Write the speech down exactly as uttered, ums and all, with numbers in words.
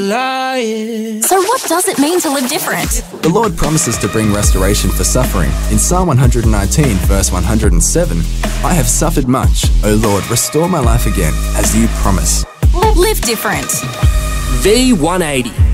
lying. So what does it mean to live different? The Lord promises to bring restoration for suffering. In Psalm one hundred nineteen, verse one hundred seven, I have suffered much, O Lord, restore my life again, as you promise. Live different. V one eighty.